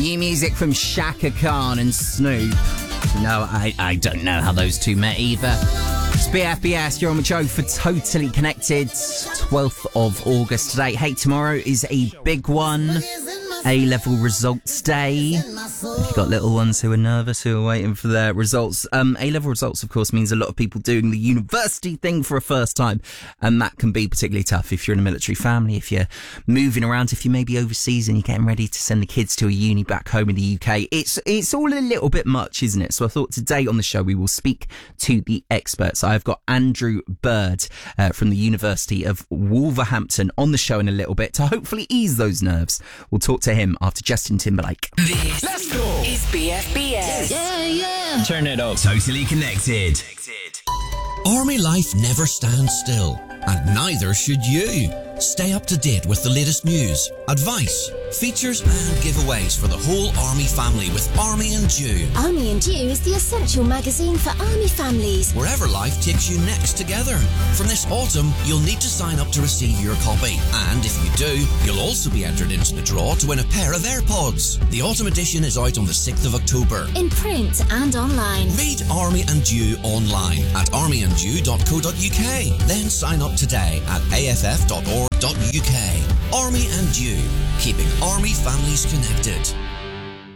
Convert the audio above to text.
New music from Shaka Khan and Snoop. No, I don't know how those two met either. It's BFBS, you're on with Joe for Totally Connected. 12th of August today. Hey, tomorrow is a big one. A-level results day. If you've got little ones who are nervous, who are waiting for their results. A-level results, of course, means a lot of people doing the university thing for a first time. And that can be particularly tough if you're in a military family, if you're moving around, if you may be overseas and you're getting ready to send the kids to a uni back home in the UK. It's all a little bit much, isn't it? So I thought today on the show we will speak to the experts. I've got Andrew Bird from the University of Wolverhampton on the show in a little bit to hopefully ease those nerves. We'll talk to him after Justin Timberlake. This Let's go. is BFBS. Yeah. Turn it up. Totally Connected. Army life never stands still, and neither should you. Stay up to date with the latest news, advice, features and giveaways for the whole Army family with Army and Dew. Army and Dew is the essential magazine for Army families. Wherever life takes you next together. From this autumn, you'll need to sign up to receive your copy. And if you do, you'll also be entered into the draw to win a pair of AirPods. The autumn edition is out on the 6th of October. In print and online. Read Army and Dew online at armyanddew.co.uk. Then sign up today at aff.org.uk. Army and Dew, keeping Army families connected.